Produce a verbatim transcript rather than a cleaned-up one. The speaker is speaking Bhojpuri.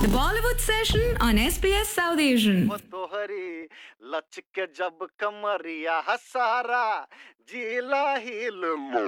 Bollywood Session on S B S South Asian. वो तोहरी लचके जब कमरिया हसारा जिला हिल